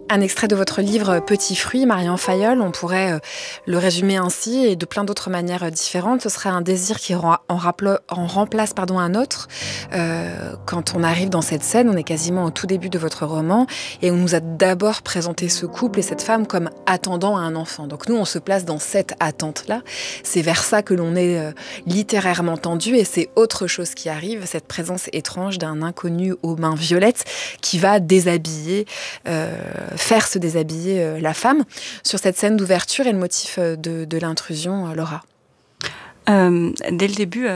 Un extrait de votre livre Petit fruit, Marion Fayolle, on pourrait le résumer ainsi et de plein d'autres manières différentes. Ce serait un désir qui remplace un autre. Quand on arrive dans cette scène, on est quasiment au tout début de votre roman et on nous a d'abord présenté ce couple et cette femme comme attendant un enfant. Donc nous, on se place dans cette attente-là. C'est vers ça que l'on est littérairement tendu et c'est autre chose qui arrive, cette présence étrange d'un inconnu aux mains violettes qui va déshabiller faire se déshabiller la femme. Sur cette scène d'ouverture et le motif de l'intrusion, Laura. Dès le début,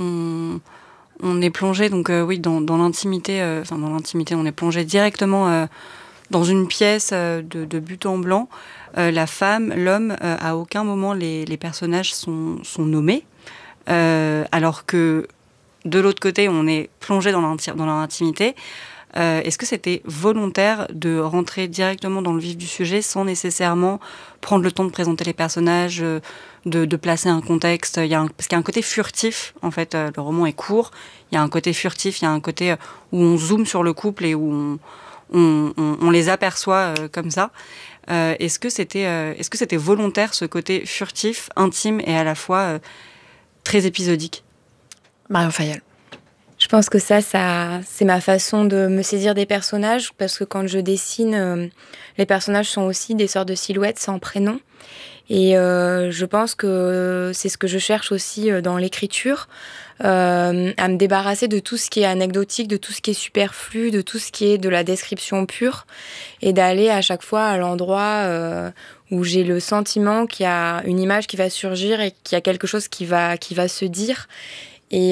on est plongé dans l'intimité. Dans l'intimité, on est plongé directement dans une pièce de but en blanc. La femme, l'homme, à aucun moment les personnages sont nommés. Alors que de l'autre côté, on est plongé dans leur intimité. Est-ce que c'était volontaire de rentrer directement dans le vif du sujet sans nécessairement prendre le temps de présenter les personnages, de placer un contexte parce qu'il y a un côté furtif, en fait, le roman est court, il y a un côté furtif, il y a un côté où on zoome sur le couple et où on les aperçoit comme ça. Est-ce que c'était volontaire, ce côté furtif, intime et à la fois très épisodique ? Marion Fayolle. Je pense que ça, c'est ma façon de me saisir des personnages, parce que quand je dessine, les personnages sont aussi des sortes de silhouettes sans prénom. Et je pense que c'est ce que je cherche aussi dans l'écriture, à me débarrasser de tout ce qui est anecdotique, de tout ce qui est superflu, de tout ce qui est de la description pure, et d'aller à chaque fois à l'endroit où j'ai le sentiment qu'il y a une image qui va surgir et qu'il y a quelque chose qui va se dire. Et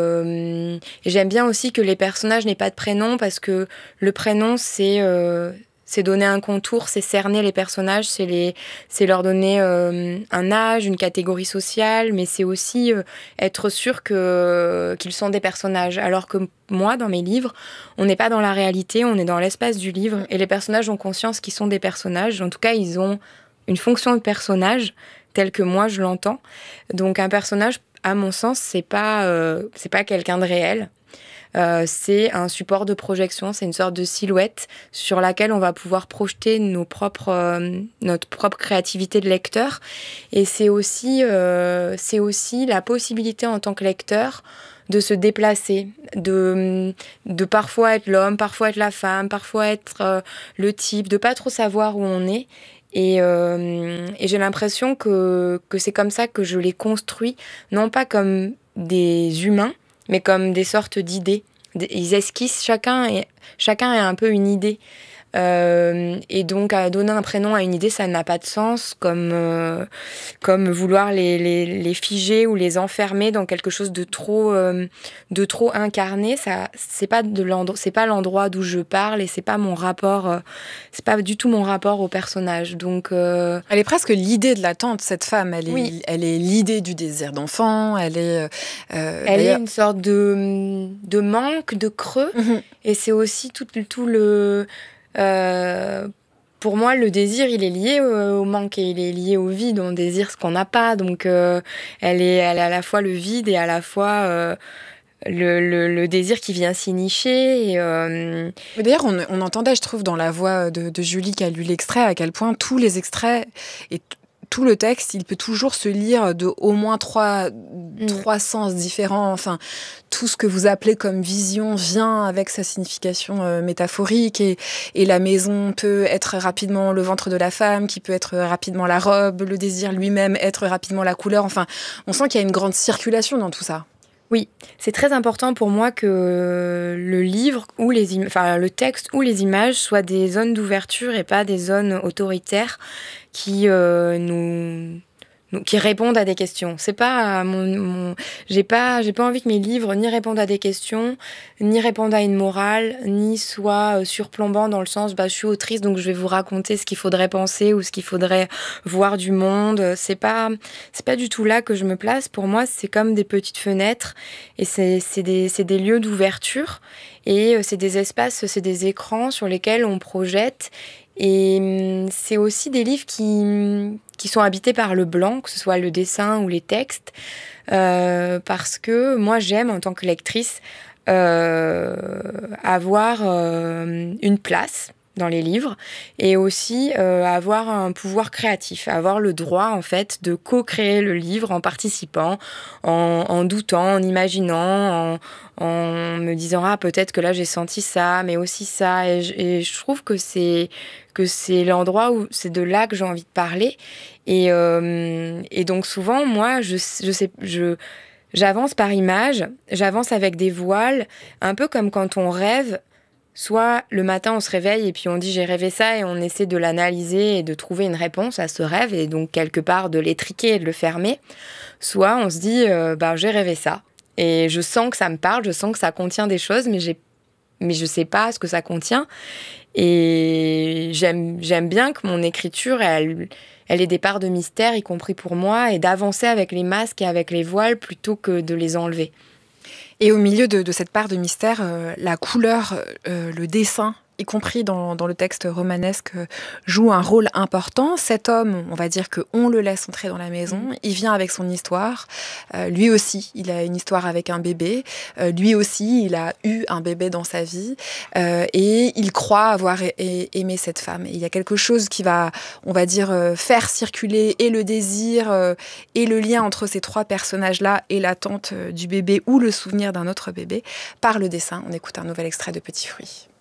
j'aime bien aussi que les personnages n'aient pas de prénom, parce que le prénom, c'est donner un contour, c'est cerner les personnages, c'est leur donner un âge, une catégorie sociale, mais c'est aussi être sûr qu'ils sont des personnages. Alors que moi, dans mes livres, on n'est pas dans la réalité, on est dans l'espace du livre, et les personnages ont conscience qu'ils sont des personnages. En tout cas, ils ont une fonction de personnage telle que moi je l'entends. Donc un personnage, à mon sens, c'est pas quelqu'un de réel. C'est un support de projection, c'est une sorte de silhouette sur laquelle on va pouvoir projeter notre propre créativité de lecteur. Et c'est aussi la possibilité en tant que lecteur de se déplacer, de parfois être l'homme, parfois être la femme, parfois être le type, de pas trop savoir où on est. Et j'ai l'impression que c'est comme ça que je les construis, non pas comme des humains, mais comme des sortes d'idées. Ils esquissent, chacun a un peu une idée. Et donc, à donner un prénom à une idée, ça n'a pas de sens, comme vouloir les figer ou les enfermer dans quelque chose de trop incarné. Ça, c'est pas l'endroit d'où je parle, et c'est pas du tout mon rapport au personnage. Donc, elle est presque l'idée de l'attente, cette femme. Oui. Elle est l'idée du désir d'enfant. Elle est une sorte de manque, de creux. Mm-hmm. Et c'est aussi tout le... pour moi, le désir, il est lié au manque, et il est lié au vide. On désire ce qu'on n'a pas. Donc, elle est à la fois le vide et à la fois le désir qui vient s'y nicher. D'ailleurs, on entendait, je trouve, dans la voix de Julie qui a lu l'extrait, à quel point tous les extraits et tout le texte, il peut toujours se lire de au moins trois sens différents. Enfin, tout ce que vous appelez comme vision vient avec sa signification métaphorique, et la maison peut être rapidement le ventre de la femme, qui peut être rapidement la robe, le désir lui-même être rapidement la couleur. Enfin, on sent qu'il y a une grande circulation dans tout ça. Oui, c'est très important pour moi que le livre ou le texte ou les images soient des zones d'ouverture et pas des zones autoritaires qui qui répondent à des questions. C'est pas j'ai pas envie que mes livres ni répondent à des questions, ni répondent à une morale, ni soient surplombants dans le sens je suis autrice donc je vais vous raconter ce qu'il faudrait penser ou ce qu'il faudrait voir du monde. C'est pas du tout là que je me place. Pour moi, c'est comme des petites fenêtres, et c'est des lieux d'ouverture, et c'est des espaces, c'est des écrans sur lesquels on projette. Et c'est aussi des livres qui sont habités par le blanc, que ce soit le dessin ou les textes, parce que moi j'aime, en tant que lectrice, avoir une place dans les livres, et aussi avoir un pouvoir créatif, avoir le droit en fait de co-créer le livre en participant, en doutant, en imaginant, en me disant peut-être que là j'ai senti ça, mais aussi ça, et je trouve que c'est l'endroit où c'est de là que j'ai envie de parler, et donc souvent moi j'avance par image, j'avance avec des voiles, un peu comme quand on rêve. Soit le matin, on se réveille et puis on dit « j'ai rêvé ça » et on essaie de l'analyser et de trouver une réponse à ce rêve et donc quelque part de l'étriquer et de le fermer. Soit on se dit « j'ai rêvé ça » et je sens que ça me parle, je sens que ça contient des choses, mais je sais pas ce que ça contient. Et j'aime bien que mon écriture, elle ait des parts de mystère, y compris pour moi, et d'avancer avec les masques et avec les voiles plutôt que de les enlever. Et au milieu de cette part de mystère, la couleur, le dessin, y compris dans le texte romanesque, joue un rôle important. Cet homme, on va dire qu'on le laisse entrer dans la maison, il vient avec son histoire. Lui aussi, il a une histoire avec un bébé. Lui aussi, il a eu un bébé dans sa vie. Et il croit avoir aimé cette femme. Et il y a quelque chose qui va, on va dire, faire circuler et le désir et le lien entre ces trois personnages-là et l'attente du bébé ou le souvenir d'un autre bébé par le dessin. On écoute un nouvel extrait de Petit Fruit.